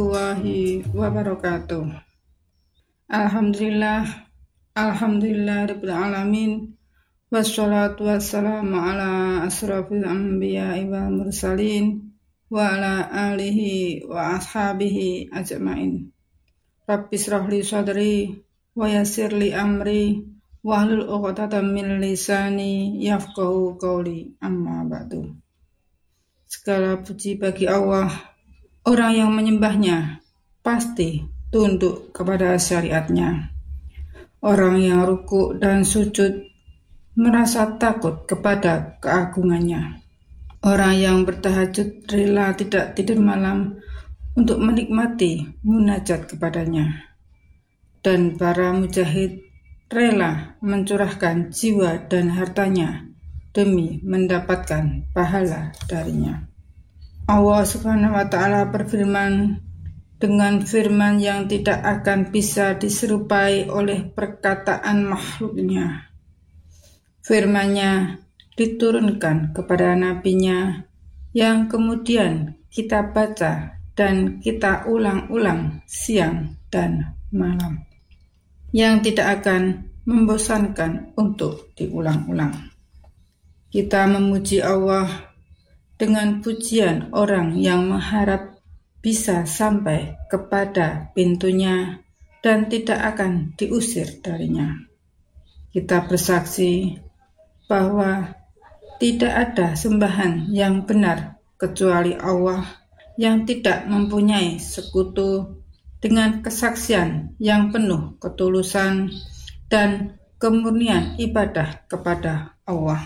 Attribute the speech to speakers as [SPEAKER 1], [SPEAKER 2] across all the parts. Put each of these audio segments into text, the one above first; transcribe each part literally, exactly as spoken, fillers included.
[SPEAKER 1] warahmatullahi wabarakatuh. Alhamdulillah, Alhamdulillah rabbil alamin. Wassalatu wassalamu ala asrafil anbiya'i wal mursalin wa ala alihi wa ashabihi ajma'in. Rabbi shrah li sadri wa yassir li amri wahlul 'uqdatam min lisani yafqahu qawli, amma ba'du. Segala puji bagi Allah. Orang yang menyembahnya pasti tunduk kepada syariatnya. Orang yang ruku dan sujud merasa takut kepada keagungannya. Orang yang bertahajud rela tidak tidur malam untuk menikmati munajat kepadanya. Dan para mujahid rela mencurahkan jiwa dan hartanya demi mendapatkan pahala darinya. Allah Subhanahu wa Ta'ala berfirman dengan firman yang tidak akan bisa diserupai oleh perkataan makhluknya. Firman-Nya diturunkan kepada nabinya yang kemudian kita baca dan kita ulang-ulang siang dan malam, yang tidak akan membosankan untuk diulang-ulang. Kita memuji Allah dengan pujian orang yang mengharap bisa sampai kepada pintunya dan tidak akan diusir darinya. Kita bersaksi bahwa tidak ada sembahan yang benar kecuali Allah yang tidak mempunyai sekutu, dengan kesaksian yang penuh ketulusan dan kemurnian ibadah kepada Allah.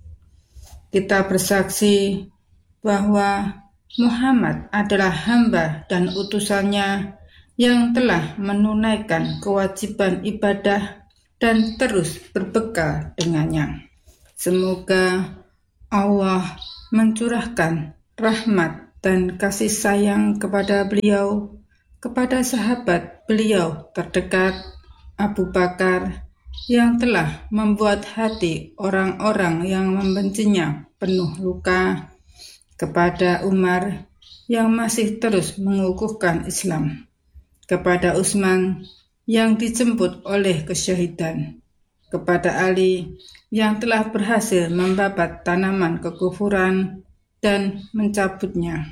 [SPEAKER 1] Kita bersaksi bahwa Muhammad adalah hamba dan utusannya yang telah menunaikan kewajiban ibadah dan terus berbekal dengannya. Semoga Allah mencurahkan rahmat dan kasih sayang kepada beliau, kepada sahabat beliau terdekat Abu Bakar yang telah membuat hati orang-orang yang membencinya penuh luka, kepada Umar yang masih terus mengukuhkan Islam, kepada Utsman yang dijemput oleh kesyahidan, kepada Ali yang telah berhasil membabat tanaman kekufuran dan mencabutnya,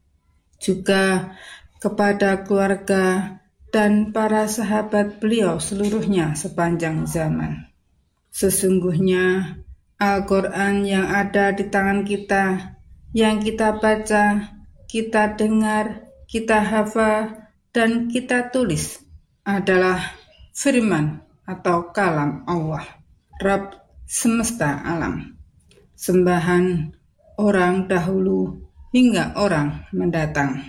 [SPEAKER 1] juga kepada keluarga dan para sahabat beliau seluruhnya sepanjang zaman. Sesungguhnya Al-Quran yang ada di tangan kita, yang kita baca, kita dengar, kita hafal, dan kita tulis adalah firman atau kalam Allah, Rabb semesta alam, sembahan orang dahulu hingga orang mendatang.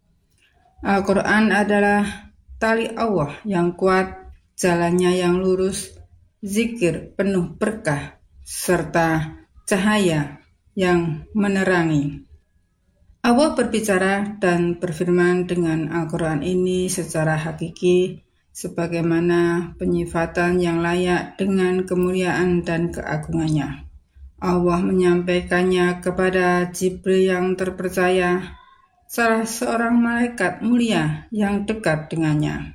[SPEAKER 1] Al-Quran adalah tali Allah yang kuat, jalannya yang lurus, zikir penuh berkah, serta cahaya yang menerangi. Allah berbicara dan berfirman dengan Al-Quran ini secara hakiki, sebagaimana penyifatan yang layak dengan kemuliaan dan keagungannya. Allah menyampaikannya kepada Jibril yang terpercaya, salah seorang malaikat mulia yang dekat dengannya.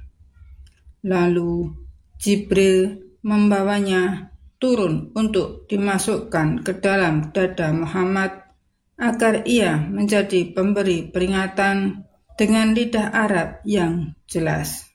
[SPEAKER 1] Lalu Jibril membawanya turun untuk dimasukkan ke dalam dada Muhammad agar ia menjadi pemberi peringatan dengan lidah Arab yang jelas.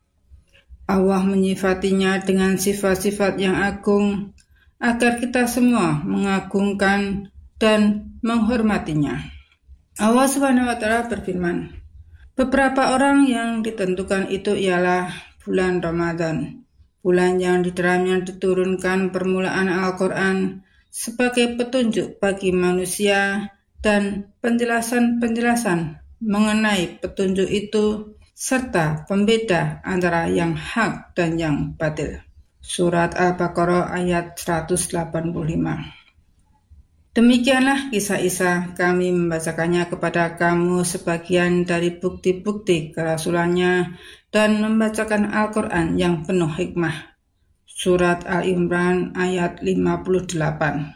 [SPEAKER 1] Allah menyifatinya dengan sifat-sifat yang agung agar kita semua mengagungkan dan menghormatinya. Allah Subhanahu wa Ta'ala berfirman, beberapa orang yang ditentukan itu ialah bulan Ramadan, bulan yang di dalamnya diturunkan permulaan Al-Quran sebagai petunjuk bagi manusia dan penjelasan-penjelasan mengenai petunjuk itu serta pembeda antara yang hak dan yang batil. Surat Al-Baqarah ayat seratus delapan puluh lima. Demikianlah kisah Isa, kami membacakannya kepada kamu sebagian dari bukti-bukti kerasulannya dan membacakan Al-Quran yang penuh hikmah. Surat Al-Imran ayat lima puluh delapan.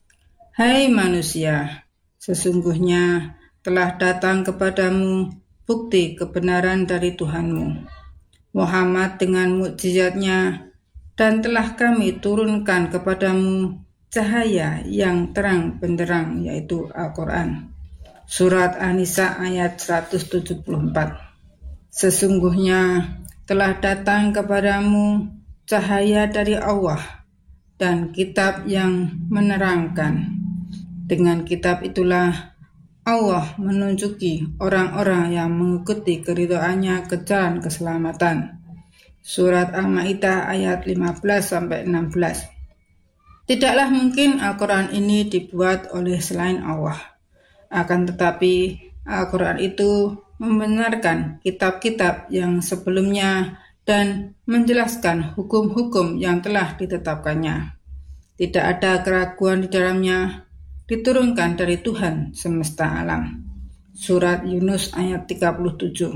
[SPEAKER 1] Hai manusia, sesungguhnya telah datang kepadamu bukti kebenaran dari Tuhanmu, Muhammad dengan mukjizatnya, dan telah kami turunkan kepadamu cahaya yang terang benderang, yaitu Al-Quran. Surat An-Nisa ayat seratus tujuh puluh empat. Sesungguhnya telah datang kepadamu cahaya dari Allah dan kitab yang menerangkan. Dengan kitab itulah Allah menunjuki orang-orang yang mengikuti keridhaannya ke jalan keselamatan. Surat Al-Maidah ayat lima belas sampai enam belas. Tidaklah mungkin Al-Quran ini dibuat oleh selain Allah. Akan tetapi Al-Quran itu membenarkan kitab-kitab yang sebelumnya dan menjelaskan hukum-hukum yang telah ditetapkannya. Tidak ada keraguan di dalamnya, diturunkan dari Tuhan semesta alam. Surat Yunus ayat tiga puluh tujuh.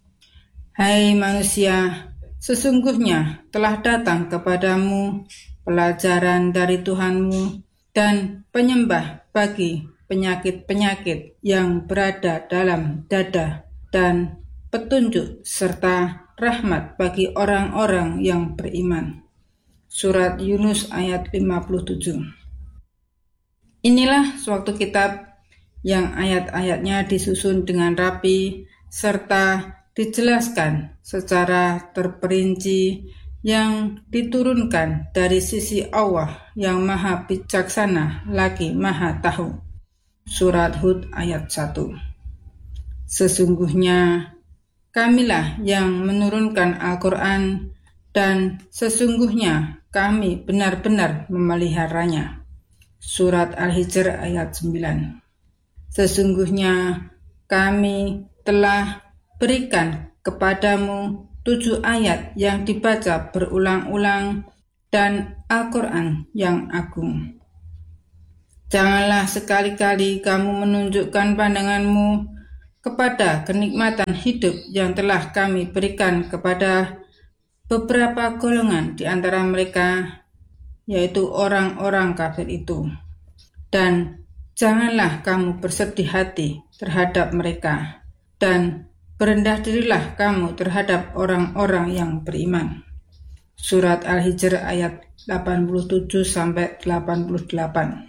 [SPEAKER 1] Hai manusia, sesungguhnya telah datang kepadamu pelajaran dari Tuhanmu dan penyembah bagi penyakit-penyakit yang berada dalam dada dan petunjuk serta rahmat bagi orang-orang yang beriman. Surat Yunus ayat lima puluh tujuh. Inilah suatu kitab yang ayat-ayatnya disusun dengan rapi serta dijelaskan secara terperinci yang diturunkan dari sisi Allah yang maha bijaksana lagi maha tahu. Surat Hud ayat satu. Sesungguhnya kamilah yang menurunkan Al-Quran dan sesungguhnya kami benar-benar memeliharanya. Surat Al-Hijr ayat sembilan. Sesungguhnya kami telah berikan kepadamu tujuh ayat yang dibaca berulang-ulang dan Al-Quran yang agung. Janganlah sekali-kali kamu menunjukkan pandanganmu kepada kenikmatan hidup yang telah kami berikan kepada beberapa golongan di antara mereka, yaitu orang-orang kafir itu. Dan janganlah kamu bersedih hati terhadap mereka, dan berendah dirilah kamu terhadap orang-orang yang beriman. Surat Al-Hijr ayat delapan puluh tujuh sampai delapan puluh delapan.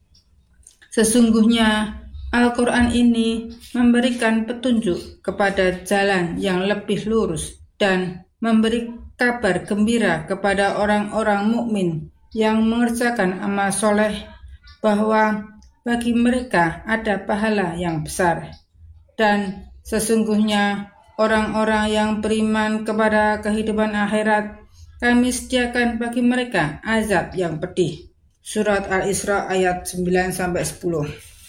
[SPEAKER 1] Sesungguhnya Al-Quran ini memberikan petunjuk kepada jalan yang lebih lurus dan memberi kabar gembira kepada orang-orang mukmin yang mengerjakan amal soleh bahwa bagi mereka ada pahala yang besar. Dan sesungguhnya orang-orang yang beriman kepada kehidupan akhirat, kami sediakan bagi mereka azab yang pedih. Surat Al-Isra ayat sembilan sampai sepuluh.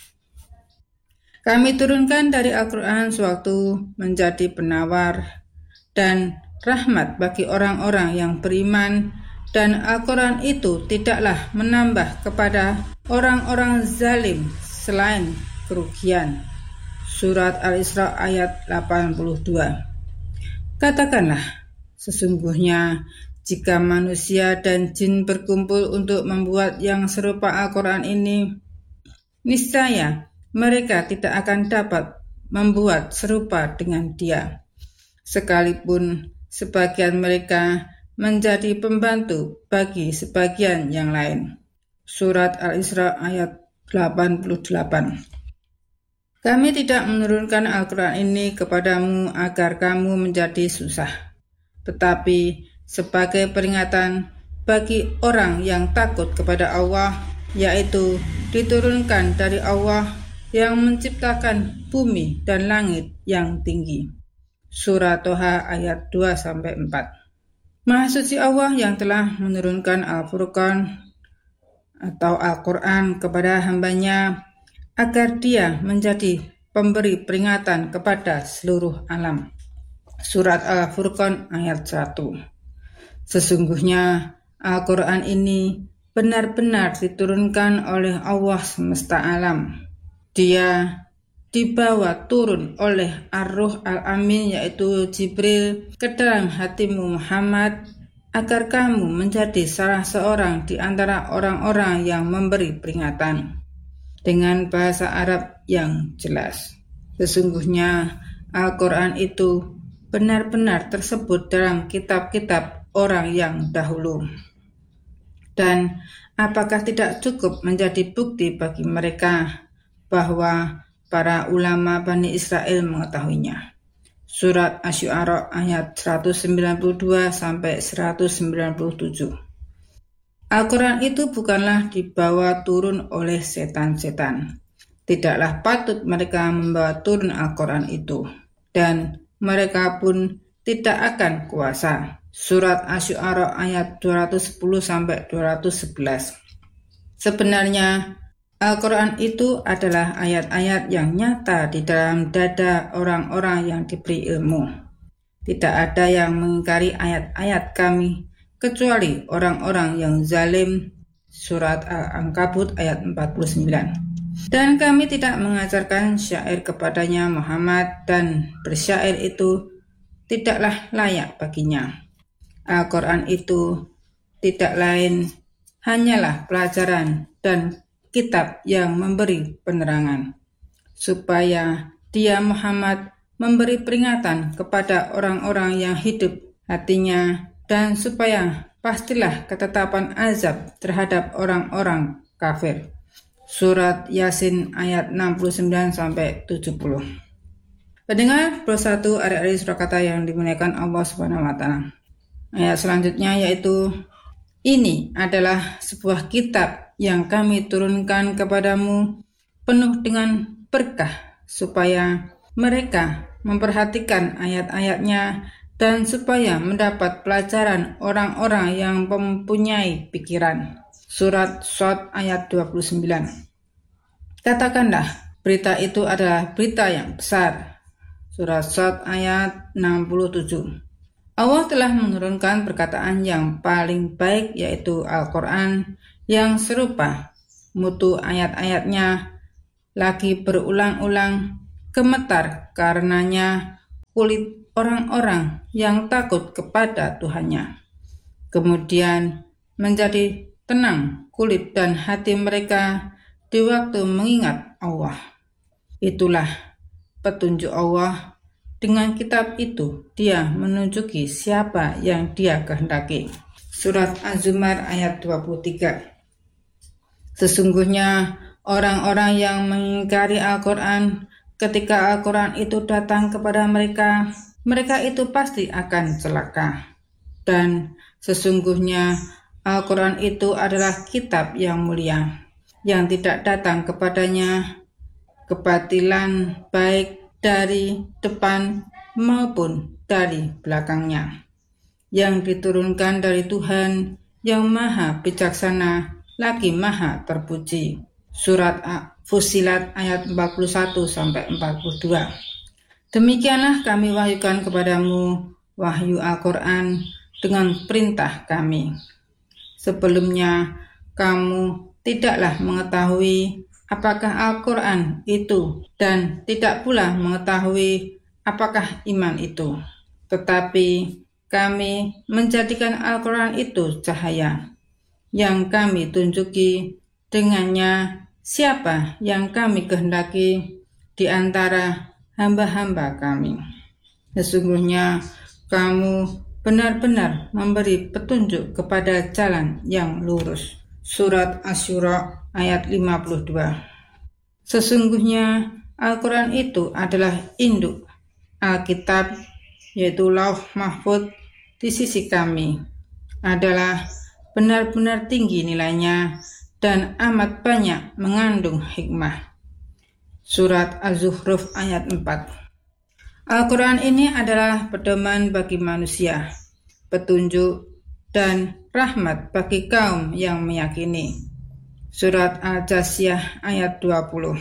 [SPEAKER 1] Kami turunkan dari Al-Quran sewaktu menjadi penawar dan rahmat bagi orang-orang yang beriman, dan Al-Quran itu tidaklah menambah kepada orang-orang zalim selain kerugian. Surat Al-Isra ayat delapan puluh dua. Katakanlah, sesungguhnya jika manusia dan jin berkumpul untuk membuat yang serupa Al-Quran ini, niscaya mereka tidak akan dapat membuat serupa dengan dia, sekalipun sebagian mereka menjadi pembantu bagi sebagian yang lain. Surat Al-Isra ayat delapan puluh delapan. Kami tidak menurunkan Al-Quran ini kepadamu agar kamu menjadi susah, tetapi sebagai peringatan bagi orang yang takut kepada Allah, yaitu diturunkan dari Allah yang menciptakan bumi dan langit yang tinggi. Surat Toha ayat dua sampai empat. Maha suci Allah yang telah menurunkan Al-Furqan atau Al-Quran kepada hambanya agar dia menjadi pemberi peringatan kepada seluruh alam. Surat Al-Furqan ayat satu. Sesungguhnya Al-Quran ini benar-benar diturunkan oleh Allah semesta alam. Dia dibawa turun oleh Ar-Ruh Al-Amin, yaitu Jibril, ke dalam hatimu Muhammad, agar kamu menjadi salah seorang di antara orang-orang yang memberi peringatan dengan bahasa Arab yang jelas. Sesungguhnya Al-Quran itu benar-benar tersebut dalam kitab-kitab orang yang dahulu. Dan apakah tidak cukup menjadi bukti bagi mereka bahwa para ulama Bani Israel mengetahuinya? Surat Asy-Syu'ara ayat seratus sembilan puluh dua sampai seratus sembilan puluh tujuh. Al-Quran itu bukanlah dibawa turun oleh setan-setan. Tidaklah patut mereka membawa turun Al-Quran itu, dan mereka pun tidak akan kuasa. Surat Asy-Syu'ara ayat dua ratus sepuluh sampai dua ratus sebelas. Sebenarnya Al-Quran itu adalah ayat-ayat yang nyata di dalam dada orang-orang yang diberi ilmu. Tidak ada yang mengingkari ayat-ayat kami kecuali orang-orang yang zalim. Surat Al-Ankabut ayat empat puluh sembilan. Dan kami tidak mengajarkan syair kepadanya Muhammad, dan bersyair itu tidaklah layak baginya. Al-Quran itu tidak lain hanyalah pelajaran dan kitab yang memberi penerangan, supaya dia Muhammad memberi peringatan kepada orang-orang yang hidup hatinya, dan supaya pastilah ketetapan azab terhadap orang-orang kafir. Surat Yasin ayat enam puluh sembilan sampai tujuh puluh. Pendengar bersatu adik-adik Surakarta yang dimuliakan Allah Subhanahu wa taala. Ayat selanjutnya yaitu, ini adalah sebuah kitab yang kami turunkan kepadamu penuh dengan berkah, supaya mereka memperhatikan ayat-ayatnya dan supaya mendapat pelajaran orang-orang yang mempunyai pikiran. Surat Shad ayat dua puluh sembilan. Katakanlah, berita itu adalah berita yang besar. Surat Shad ayat enam puluh tujuh. Allah telah menurunkan perkataan yang paling baik, yaitu Al-Quran yang serupa. Mutu ayat-ayatnya lagi berulang-ulang gemetar karenanya kulit orang-orang yang takut kepada Tuhannya. Kemudian menjadi tenang kulit dan hati mereka di waktu mengingat Allah. Itulah petunjuk Allah. Dengan kitab itu, dia menunjuki siapa yang dia kehendaki. Surat Az-Zumar ayat dua puluh tiga. Sesungguhnya orang-orang yang mengingkari Al-Quran, ketika Al-Quran itu datang kepada mereka, mereka itu pasti akan celaka. Dan sesungguhnya Al-Quran itu adalah kitab yang mulia, yang tidak datang kepadanya kebatilan baik dari depan maupun dari belakangnya, yang diturunkan dari Tuhan yang maha bijaksana lagi maha terpuji. Surat Fussilat ayat empat puluh satu sampai empat puluh dua. Demikianlah kami wahyukan kepadamu wahyu Al-Quran dengan perintah kami. Sebelumnya kamu tidaklah mengetahui apakah Al-Quran itu, dan tidak pula mengetahui apakah iman itu. Tetapi kami menjadikan Al-Quran itu cahaya, yang kami tunjuki dengannya siapa yang kami kehendaki di antara hamba-hamba kami. Sesungguhnya kamu benar-benar memberi petunjuk kepada jalan yang lurus. Surat Asy-Syura ayat lima puluh dua. Sesungguhnya Al-Quran itu adalah induk Alkitab, yaitu Lauh Mahfuz di sisi kami, adalah benar-benar tinggi nilainya dan amat banyak mengandung hikmah. Surat Az-Zukhruf ayat empat. Al-Quran ini adalah pedoman bagi manusia, petunjuk dan rahmat bagi kaum yang meyakini. Surat Al-Jasiyah ayat dua puluh.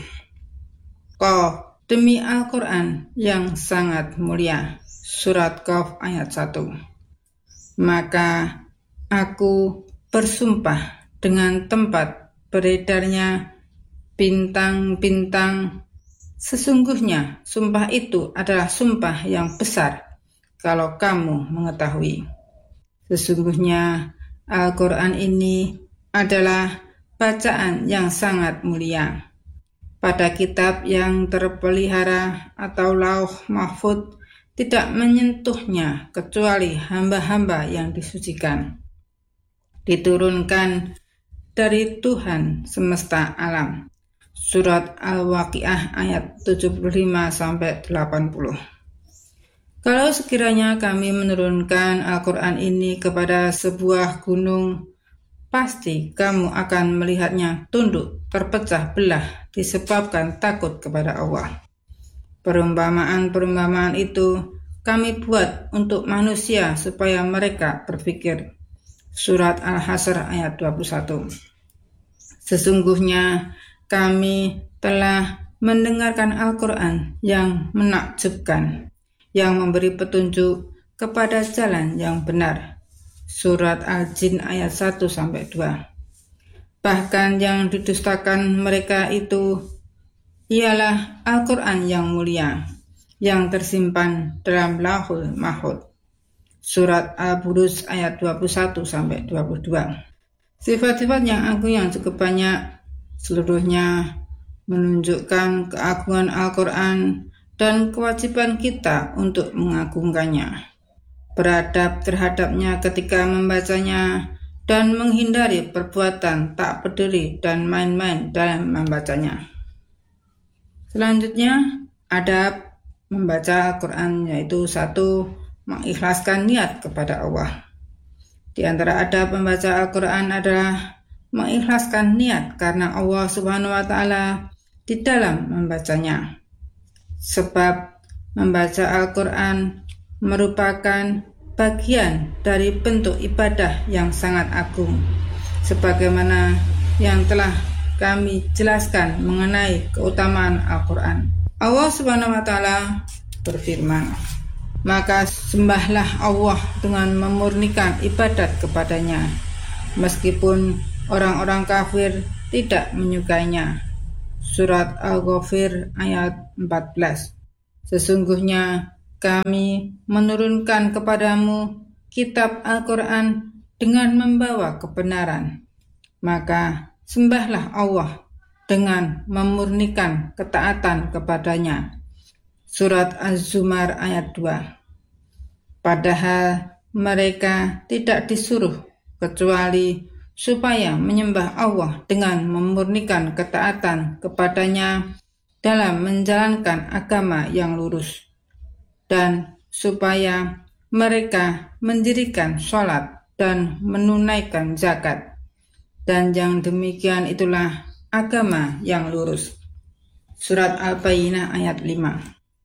[SPEAKER 1] Qaf, demi Al-Quran yang sangat mulia. Surat Qaf ayat satu. Maka aku bersumpah dengan tempat beredarnya bintang-bintang. Sesungguhnya sumpah itu adalah sumpah yang besar kalau kamu mengetahui. Sesungguhnya Al-Quran ini adalah bacaan yang sangat mulia. pada kitab yang terpelihara atau lauh mahfud tidak menyentuhnya kecuali hamba-hamba yang disucikan. Diturunkan dari Tuhan semesta alam. Surat Al-Waqiah ayat tujuh puluh lima sampai delapan puluh. Kalau sekiranya kami menurunkan Al-Quran ini kepada sebuah gunung, pasti kamu akan melihatnya tunduk, terpecah belah, disebabkan takut kepada Allah. Perumpamaan-perumpamaan itu kami buat untuk manusia supaya mereka berpikir. Surat Al-Hasyr ayat dua puluh satu. Sesungguhnya kami telah mendengarkan Al-Quran yang menakjubkan, yang memberi petunjuk kepada jalan yang benar. Surat Al-Jin ayat satu sampai dua. Bahkan yang didustakan mereka itu ialah Al-Quran yang mulia, yang tersimpan dalam Lauhul Mahfuz. Surat Al-Buruj ayat dua puluh satu sampai dua puluh dua. Sifat-sifat yang agung yang cukup banyak, seluruhnya menunjukkan keagungan Al-Quran dan kewajiban kita untuk mengagungkannya, beradab terhadapnya ketika membacanya, dan menghindari perbuatan tak peduli dan main-main dalam membacanya. Selanjutnya, adab membaca Al-Quran yaitu satu, mengikhlaskan niat kepada Allah. Di antara adab membaca Al-Quran adalah mengikhlaskan niat karena Allah Subhanahu wa Ta'ala di dalam membacanya. Sebab membaca Al-Quran merupakan bagian dari bentuk ibadah yang sangat agung, sebagaimana yang telah kami jelaskan mengenai keutamaan Al-Quran. Allah Subhanahu wa Ta'ala berfirman, maka sembahlah Allah dengan memurnikan ibadat kepadanya, meskipun orang-orang kafir tidak menyukainya. Surat Al-Ghafir ayat empat belas. Sesungguhnya kami menurunkan kepadamu kitab Al-Quran dengan membawa kebenaran, maka sembahlah Allah dengan memurnikan ketaatan kepadanya. Surat Az-Zumar ayat dua. Padahal mereka tidak disuruh kecuali supaya menyembah Allah dengan memurnikan ketaatan kepadanya dalam menjalankan agama yang lurus, dan supaya mereka mendirikan sholat dan menunaikan zakat, dan yang demikian itulah agama yang lurus. Surat Al-Bayyinah ayat lima.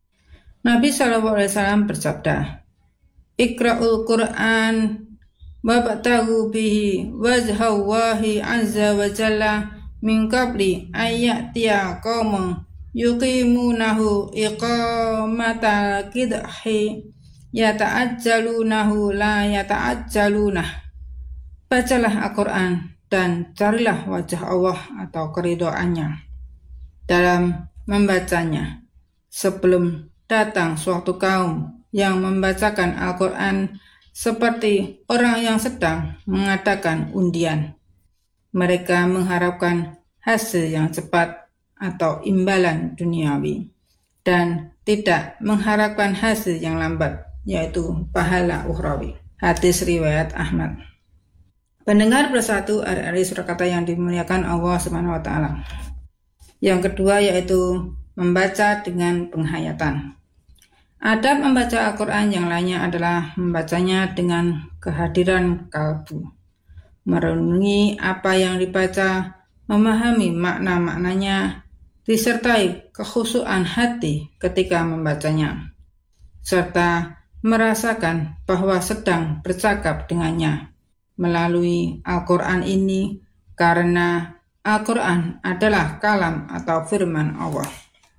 [SPEAKER 1] Nabi shallallahu alaihi wasallam bersabda, Iqra'ul Qur'an wabtaghu bihi wajhallahi azza wa jalla min qabli ayyatiya qaumun yuqimunahu iqamatal qidhi yata'ajjalunahu la yata'ajjalunah. Bacalah Al-Quran dan carilah wajah Allah atau keridhoannya dalam membacanya, sebelum datang suatu kaum yang membacakan Al-Quran seperti orang yang sedang mengadakan undian. Mereka mengharapkan hasil yang cepat atau imbalan duniawi, dan tidak mengharapkan hasil yang lambat, yaitu pahala ukhrawi. Hadis riwayat Ahmad. Pendengar bersatu hari-hari Surakarta yang dimuliakan Allah Subhanahu wa Ta'ala. Yang kedua yaitu membaca dengan penghayatan. Adab membaca Al-Quran yang lainnya adalah membacanya dengan kehadiran kalbu, merenungi apa yang dibaca, memahami makna-maknanya, disertai kekhusyuan hati ketika membacanya, serta merasakan bahwa sedang bercakap dengannya melalui Al-Quran ini, karena Al-Quran adalah kalam atau firman Allah.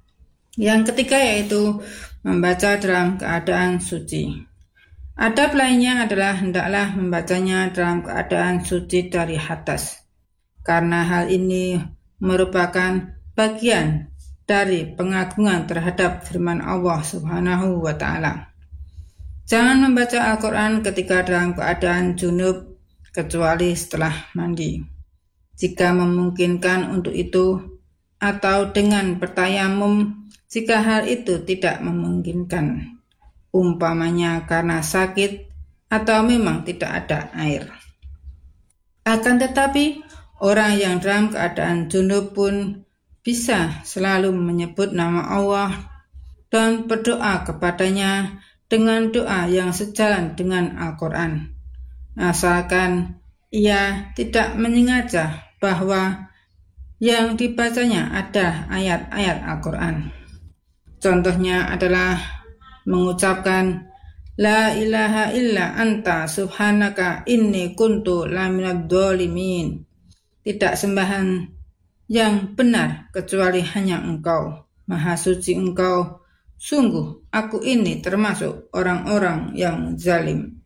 [SPEAKER 1] Yang ketiga yaitu membaca dalam keadaan suci. Adab lainnya adalah hendaklah membacanya dalam keadaan suci dari hadas, karena hal ini merupakan bagian dari pengagungan terhadap firman Allah Subhanahu wa Ta'ala. Jangan membaca Al-Quran ketika dalam keadaan junub, kecuali setelah mandi. Jika memungkinkan untuk itu, atau dengan bertayamum jika hal itu tidak memungkinkan, umpamanya karena sakit atau memang tidak ada air. Akan tetapi, orang yang dalam keadaan junub pun bisa selalu menyebut nama Allah dan berdoa kepadanya dengan doa yang sejalan dengan Al-Quran, asalkan ia tidak menyengaja bahwa yang dibacanya ada ayat-ayat Al-Quran. Contohnya adalah mengucapkan La ilaha illa anta subhanaka inni kuntu laminad dholimin. Tidak sembahan yang benar kecuali hanya Engkau, Maha Suci Engkau. Sungguh aku ini termasuk orang-orang yang zalim.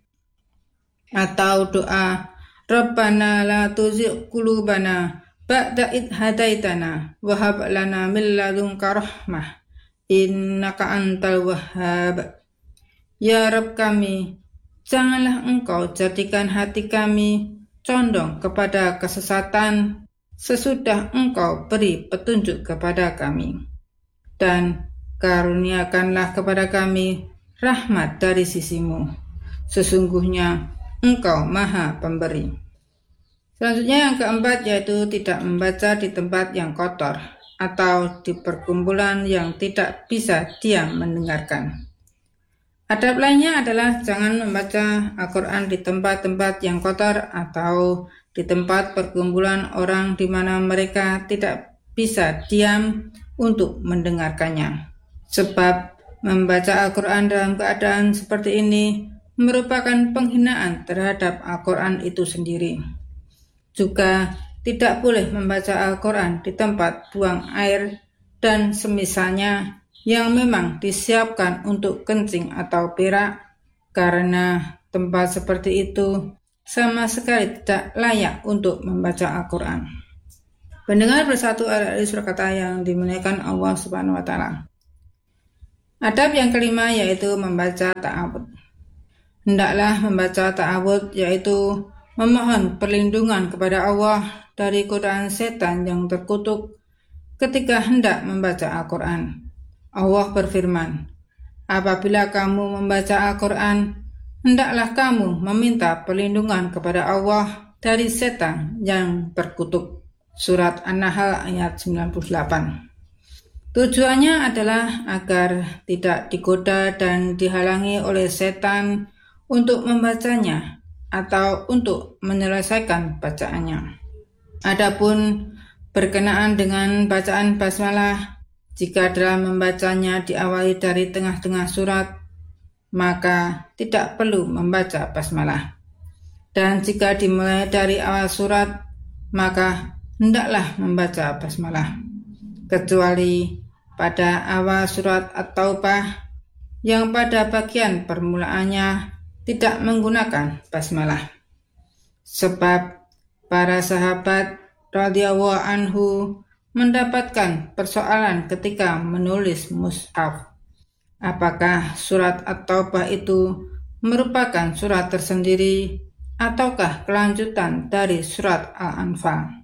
[SPEAKER 1] Atau doa Rabbana la tuzigh qulubana ba'da id hadaitana wa hab lana min ladunka rahmah innaka antal wahhab. Ya Rabb kami, janganlah Engkau jadikan hati kami condong kepada kesesatan sesudah Engkau beri petunjuk kepada kami, dan karuniakanlah kepada kami rahmat dari sisimu. Sesungguhnya Engkau Maha Pemberi. Selanjutnya yang keempat yaitu tidak membaca di tempat yang kotor atau di perkumpulan yang tidak bisa diam mendengarkan. Adab lainnya adalah jangan membaca Al-Quran di tempat-tempat yang kotor atau di tempat perkumpulan orang di mana mereka tidak bisa diam untuk mendengarkannya. Sebab membaca Al-Quran dalam keadaan seperti ini merupakan penghinaan terhadap Al-Quran itu sendiri. Juga tidak boleh membaca Al-Quran di tempat buang air dan semisalnya yang memang disiapkan untuk kencing atau berak, karena tempat seperti itu sama sekali tidak layak untuk membaca Al-Quran. Pendengar bersatu R R I Surakarta yang dimuliakan Allah Subhanahu wa Ta'ala. Adab yang kelima yaitu membaca ta'awud. Hendaklah membaca ta'awud yaitu memohon perlindungan kepada Allah dari godaan setan yang terkutuk ketika hendak membaca Al-Quran. Allah berfirman, apabila kamu membaca Al-Quran, hendaklah kamu meminta perlindungan kepada Allah dari setan yang terkutuk. Surat An-Nahl ayat sembilan puluh delapan. Tujuannya adalah agar tidak digoda dan dihalangi oleh setan untuk membacanya atau untuk menyelesaikan bacaannya. Adapun berkenaan dengan bacaan basmalah, jika dalam membacanya diawali dari tengah-tengah surat, maka tidak perlu membaca basmalah. Dan jika dimulai dari awal surat, maka hendaklah membaca basmalah. Kecuali pada awal surat At-Taubah yang pada bagian permulaannya tidak menggunakan basmalah. Sebab para sahabat radhiyallahu anhu mendapatkan persoalan ketika menulis mushaf. Apakah surat At-Taubah itu merupakan surat tersendiri ataukah kelanjutan dari surat Al-Anfal?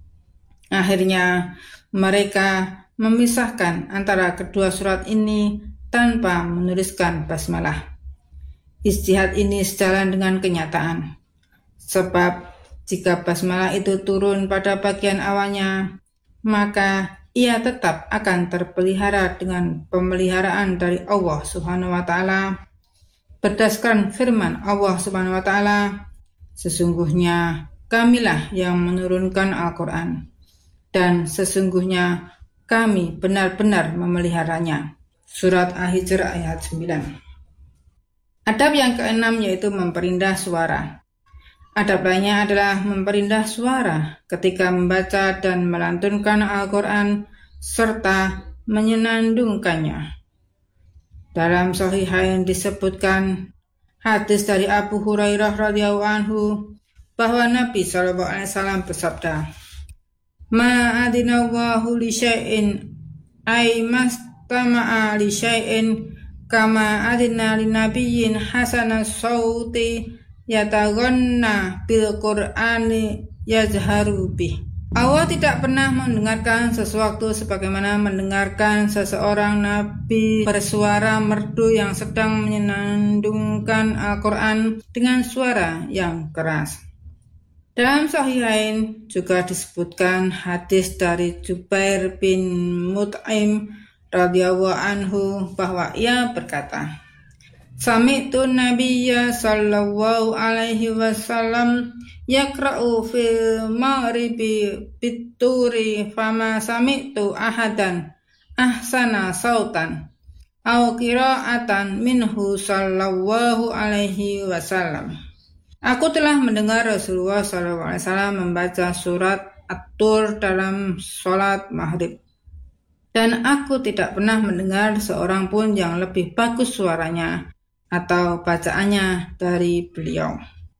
[SPEAKER 1] Akhirnya mereka memisahkan antara kedua surat ini tanpa menuliskan basmalah. Ijtihad ini sejalan dengan kenyataan. Sebab jika basmalah itu turun pada bagian awalnya, maka ia tetap akan terpelihara dengan pemeliharaan dari Allah Subhanahu wa Ta'ala. Berdasarkan firman Allah Subhanahu wa Ta'ala, sesungguhnya kamilah yang menurunkan Al-Quran, dan sesungguhnya kami benar-benar memeliharanya. Surat Al-Hijr ayat sembilan. Adab yang keenam yaitu memperindah suara. Adab lainnya adalah memperindah suara ketika membaca dan melantunkan Al-Quran serta menyenandungkannya. Dalam Sahihain disebutkan hadis dari Abu Hurairah radhiyallahu anhu bahwa Nabi shallallahu alaihi wasallam bersabda, "Ma adinallahu li syai'in ay mastama'a li syai'in kama adina li nabiyyin hasanas sauti yataghanna bil Qur'ani yazharu bih." Allah tidak pernah mendengarkan sesuatu sebagaimana mendengarkan seseorang nabi bersuara merdu yang sedang menyenandungkan Al-Quran dengan suara yang keras. Dalam Sahihain juga disebutkan hadis dari Jubair bin Mut'im radhiyallahu anhu bahwa ia berkata, Sami'tu Nabiyya sallallahu alaihi wasallam yakra'u fil maghribi bituri fama sami'tu ahadan ahsana sautan aw qira'atan minhu sallallahu alaihi wasallam. Aku telah mendengar Rasulullah sallallahu alaihi wasallam membaca surat At-Tur dalam sholat maghrib. Dan aku tidak pernah mendengar seorang pun yang lebih bagus suaranya atau bacaannya dari beliau.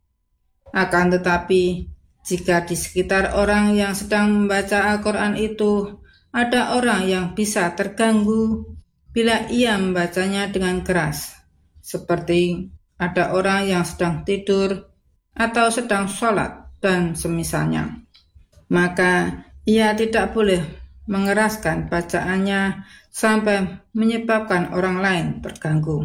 [SPEAKER 1] Akan tetapi, jika di sekitar orang yang sedang membaca Al-Quran itu ada orang yang bisa terganggu bila ia membacanya dengan keras, seperti ada orang yang sedang tidur atau sedang sholat dan semisalnya, maka ia tidak boleh mengeraskan bacaannya sampai menyebabkan orang lain terganggu.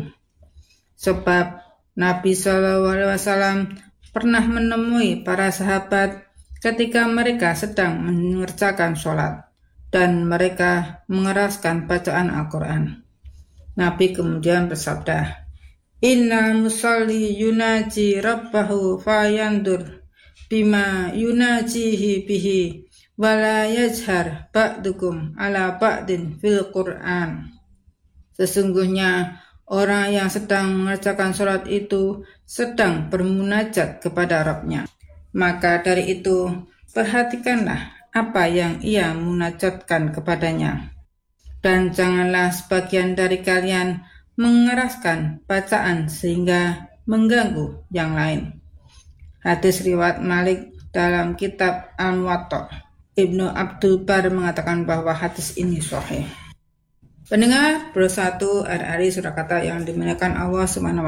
[SPEAKER 1] Sebab Nabi shallallahu alaihi wasallam pernah menemui para sahabat ketika mereka sedang mengerjakan sholat dan mereka mengeraskan bacaan Al-Quran. Nabi kemudian bersabda, Inna musalli yunaji rabbahu fayandur bima yunajihi bihi wala yajhar ba'dukum ala ba'din fil Qur'an. Sesungguhnya orang yang sedang mengerjakan sholat itu sedang bermunajat kepada Rabb-Nya. Maka dari itu, perhatikanlah apa yang ia munajatkan kepadanya. Dan janganlah sebagian dari kalian mengeraskan bacaan sehingga mengganggu yang lain. Hadis riwayat Malik dalam kitab Al-Muwatta. Ibnu Abdul Bar mengatakan bahwa hadis ini sahih. Pendengar bersatu hari-hari surakarta yang dimuliakan Allah Subhanahu